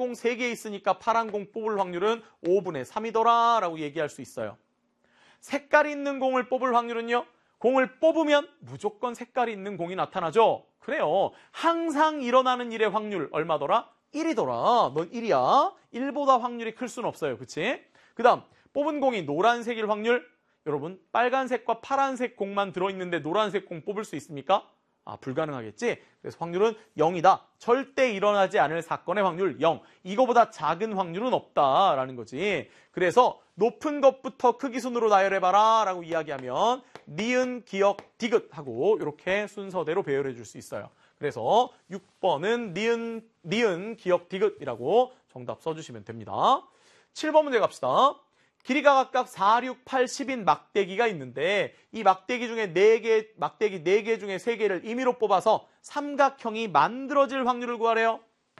공 3개 있으니까 파란 공 뽑을 확률은 5분의 3이더라 라고 얘기할 수 있어요. 색깔이 있는 공을 뽑을 확률은요. 공을 뽑으면 무조건 색깔이 있는 공이 나타나죠. 그래요. 항상 일어나는 일의 확률 얼마더라? 1이더라. 넌 1이야. 1보다 확률이 클 수는 없어요. 그치? 그 다음 뽑은 공이 노란색일 확률. 여러분 빨간색과 파란색 공만 들어있는데 노란색 공 뽑을 수 있습니까? 불가능하겠지? 그래서 확률은 0이다. 절대 일어나지 않을 사건의 확률 0. 이거보다 작은 확률은 없다라는 거지. 그래서 높은 것부터 크기 순으로 나열해봐라 라고 이야기하면 니은, 기역, 디귿 하고 이렇게 순서대로 배열해 줄 수 있어요. 그래서 6번은 니은, 기역, 디귿이라고 정답 써주시면 됩니다. 7번 문제 갑시다. 길이가 각각 4, 6, 8, 10인 막대기가 있는데 이 막대기 중에 4개, 막대기 4개 중에 3개를 임의로 뽑아서 삼각형이 만들어질 확률을 구하래요.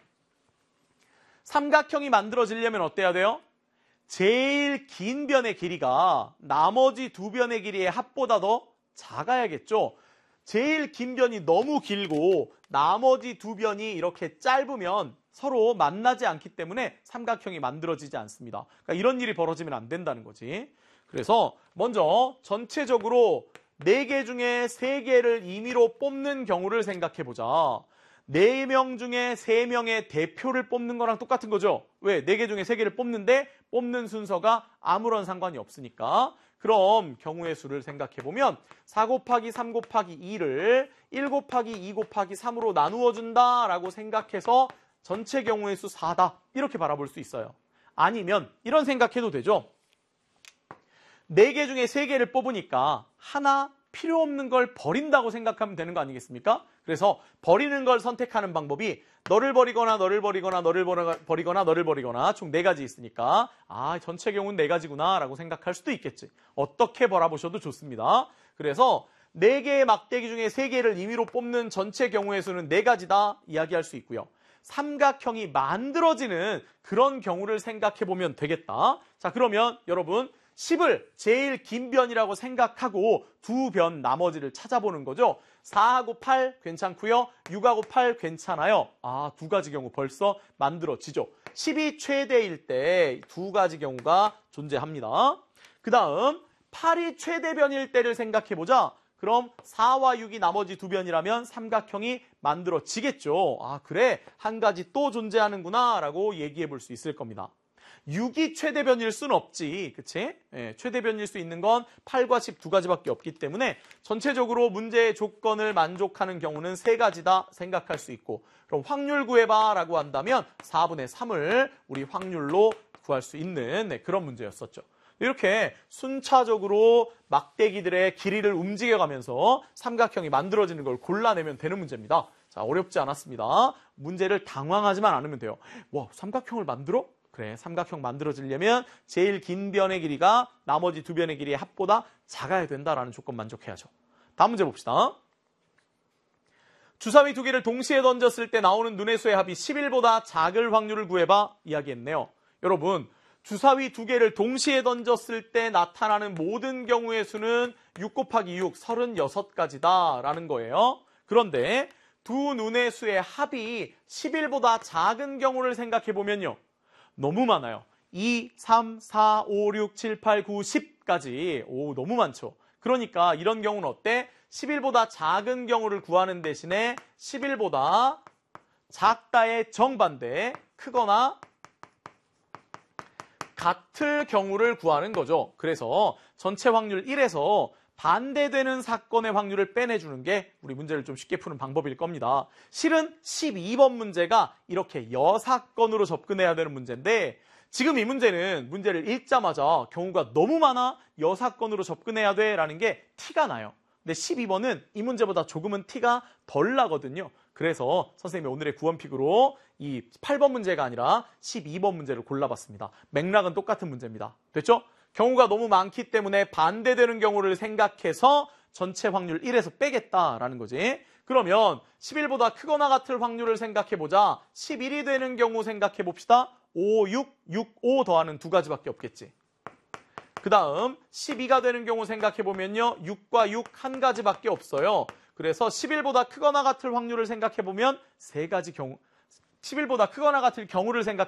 삼각형이 만들어지려면 어때야 돼요? 제일 긴 변의 길이가 나머지 2변의 길이의 합보다 더 작아야겠죠. 제일 긴 변이 너무 길고 나머지 2변이 이렇게 짧으면 서로 만나지 않기 때문에 삼각형이 만들어지지 않습니다. 그러니까 이런 일이 벌어지면 안 된다는 거지. 그래서 먼저 전체적으로 4개 중에 3개를 임의로 뽑는 경우를 생각해보자. 4명 중에 3명의 대표를 뽑는 거랑 똑같은 거죠. 왜? 4개 중에 3개를 뽑는데 뽑는 순서가 아무런 상관이 없으니까. 그럼 경우의 수를 생각해보면 4 곱하기 3 곱하기 2를 1 곱하기 2 곱하기 3으로 나누어 준다라고 생각해서 전체 경우의 수 4다. 이렇게 바라볼 수 있어요. 아니면 이런 생각해도 되죠. 4개 중에 3개를 뽑으니까 하나 필요 없는 걸 버린다고 생각하면 되는 거 아니겠습니까? 그래서 버리는 걸 선택하는 방법이 너를 버리거나 너를 버리거나 너를 버리거나 너를 버리거나 총 4가지 있으니까 전체 경우는 4가지구나 라고 생각할 수도 있겠지. 어떻게 바라보셔도 좋습니다. 그래서 4개의 막대기 중에 3개를 임의로 뽑는 전체 경우의 수는 4가지다 이야기할 수 있고요. 삼각형이 만들어지는 그런 경우를 생각해보면 되겠다. 자, 그러면 여러분 10을 제일 긴 변이라고 생각하고 2변 나머지를 찾아보는 거죠. 4하고 8 괜찮고요. 6하고 8 괜찮아요. 2가지 경우 벌써 만들어지죠. 10이 최대일 때 2가지 경우가 존재합니다. 그 다음 8이 최대 변일 때를 생각해보자. 그럼 4와 6이 나머지 2변이라면 삼각형이 만들어지겠죠. 그래 한 가지 또 존재하는구나 라고 얘기해 볼 수 있을 겁니다. 6이 최대변일 수는 없지. 그치? 최대변일 수 있는 건 8과 10 2가지밖에 없기 때문에 전체적으로 문제의 조건을 만족하는 경우는 3가지다 생각할 수 있고 그럼 확률 구해봐 라고 한다면 4분의 3을 우리 확률로 구할 수 있는 그런 문제였었죠. 이렇게 순차적으로 막대기들의 길이를 움직여가면서 삼각형이 만들어지는 걸 골라내면 되는 문제입니다. 자, 어렵지 않았습니다. 문제를 당황하지만 않으면 돼요. 와, 삼각형을 만들어? 그래, 삼각형 만들어지려면 제일 긴 변의 길이가 나머지 2변의 길이의 합보다 작아야 된다라는 조건 만족해야죠. 다음 문제 봅시다. 주사위 2개를 동시에 던졌을 때 나오는 눈의 수의 합이 11보다 작을 확률을 구해봐 이야기했네요. 여러분, 주사위 2개를 동시에 던졌을 때 나타나는 모든 경우의 수는 6 곱하기 6, 36가지다 라는 거예요. 그런데 두 눈의 수의 합이 11보다 작은 경우를 생각해보면요. 너무 많아요. 2, 3, 4, 5, 6, 7, 8, 9, 10까지. 너무 많죠. 그러니까 이런 경우는 어때? 11보다 작은 경우를 구하는 대신에 11보다 작다의 정반대, 크거나 같을 경우를 구하는 거죠. 그래서 전체 확률 1에서 반대되는 사건의 확률을 빼내주는 게 우리 문제를 좀 쉽게 푸는 방법일 겁니다. 실은 12번 문제가 이렇게 여사건으로 접근해야 되는 문제인데 지금 이 문제는 문제를 읽자마자 경우가 너무 많아 여사건으로 접근해야 돼라는 게 티가 나요. 근데 12번은 이 문제보다 조금은 티가 덜 나거든요. 그래서 선생님이 오늘의 구원픽으로 이 8번 문제가 아니라 12번 문제를 골라봤습니다. 맥락은 똑같은 문제입니다. 됐죠? 경우가 너무 많기 때문에 반대되는 경우를 생각해서 전체 확률 1에서 빼겠다라는 거지. 그러면 11보다 크거나 같을 확률을 생각해보자. 11이 되는 경우 생각해봅시다. 5, 6, 6, 5 더하는 2가지밖에 없겠지. 그 다음 12가 되는 경우 생각해보면요. 6과 6 1가지밖에 없어요. 그래서 11보다 크거나 같을 확률을 생각해보면 3가지 경우, 11보다 크거나 같을 경우를 생각해